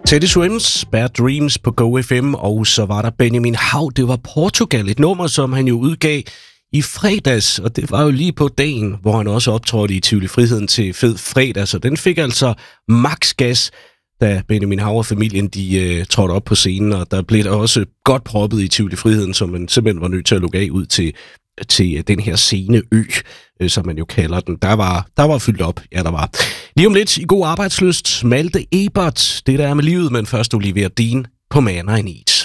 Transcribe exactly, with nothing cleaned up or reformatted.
Teddy Swims, Bad Dreams på Go F M, og så var der Benjamin Hav. Det var Portugal, et nummer, som han jo udgav i fredags, og det var jo lige på dagen, hvor han også optrådte i Tivoli Friheden til Fed Fredag, så den fik altså max gas, da Benjamin Hav og familien de øh, trådte op på scenen, og der blev der også godt proppet i Tivoli Friheden, som man simpelthen var nødt til at lukke af ud til, til den her sceneø, øh, som man jo kalder den. Der var, der var fyldt op, ja der var. Lige om lidt i god arbejdslyst, Malte Ebert, det der er med livet, men først Olivia Dean på Man I Need.